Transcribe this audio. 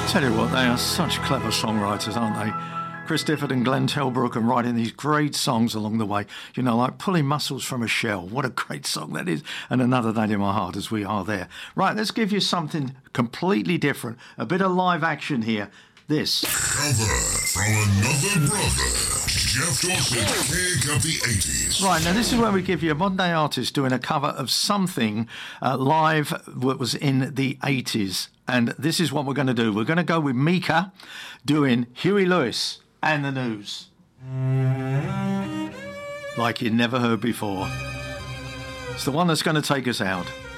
Tell you what, they are such clever songwriters, aren't they? Chris Difford and Glenn Telbrook are writing these great songs along the way. You know, like Pulling Muscles from a Shell. What a great song that is. And Another Night in My Heart, As We Are There. Right, let's give you something completely different. A bit of live action here. This. Cover from another brother. Jeff Dawson's Pick of the 80s. Right, now this is where we give you a modern day artist doing a cover of something live that was in the 80s. And this is what we're going to do. We're going to go with Mika doing Huey Lewis and the News. Like you'd never heard before. It's the one that's going to take us out.